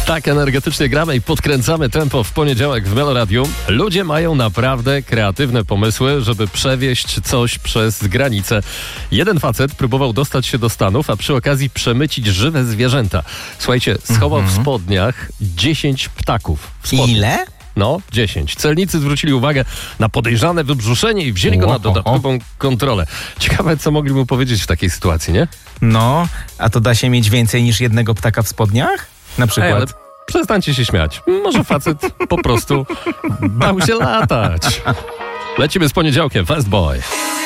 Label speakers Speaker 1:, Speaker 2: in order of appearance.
Speaker 1: Tak energetycznie gramy i podkręcamy tempo w poniedziałek w Meloradiu. Ludzie mają naprawdę kreatywne pomysły, żeby przewieźć coś przez granicę. Jeden facet próbował dostać się do Stanów, a przy okazji przemycić żywe zwierzęta. Słuchajcie, schował w spodniach 10 ptaków.
Speaker 2: Ile?
Speaker 1: No, 10. Celnicy zwrócili uwagę na podejrzane wybrzuszenie i wzięli go na dodatkową kontrolę. Ciekawe, co mogli mu powiedzieć w takiej sytuacji, nie?
Speaker 2: No, a to da się mieć więcej niż jednego ptaka w spodniach? Na przykład.
Speaker 1: Ale przestańcie się śmiać. Może facet po prostu bał się latać. Lecimy z poniedziałkiem. Fast Boy.